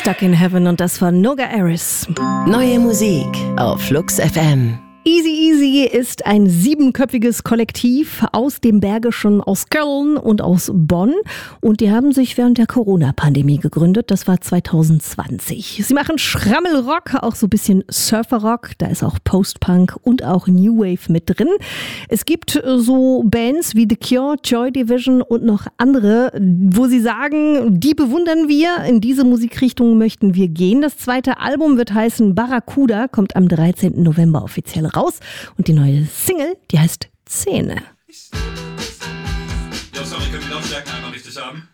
Stuck in Heaven und das von Noga Aris. Neue Musik auf Flux FM. Easy Easy ist ein 7-köpfiges Kollektiv aus dem Bergischen, aus Köln und aus Bonn. Und die haben sich während der Corona-Pandemie gegründet. Das war 2020. Sie machen Schrammelrock, auch so ein bisschen Surferrock. Da ist auch Post-Punk und auch New Wave mit drin. Es gibt so Bands wie The Cure, Joy Division und noch andere, wo sie sagen, die bewundern wir. In diese Musikrichtung möchten wir gehen. Das zweite Album wird heißen Barracuda, kommt am 13. November offiziell raus. Und die neue Single, die heißt Zähne. Ja, sorry, können wir die Lautstärken einmal richtig haben?